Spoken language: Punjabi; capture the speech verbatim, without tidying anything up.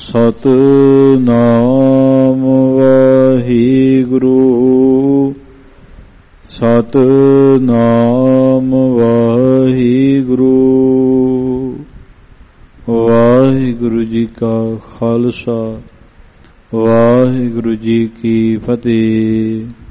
ਸਤਿਨਾਮ ਵਾਹਿਗੁਰੂ ਸਤਿਨਾਮ ਵਾਹਿਗੁਰੂ। ਵਾਹਿਗੁਰੂ ਜੀ ਕਾ ਖਾਲਸਾ ਵਾਹਿਗੁਰੂ ਜੀ ਕੀ ਫਤਿਹ।